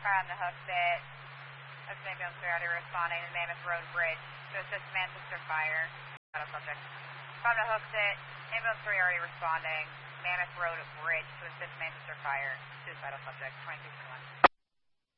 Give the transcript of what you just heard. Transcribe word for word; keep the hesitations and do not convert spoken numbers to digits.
On the hook that that's ambulance three already responding to Mammoth Road Bridge to assist Manchester Fire. Suicidal subject. From the hook that ambulance three already responding Mammoth Road Bridge to assist Manchester Fire. Suicidal subject. twenty-two twenty-one.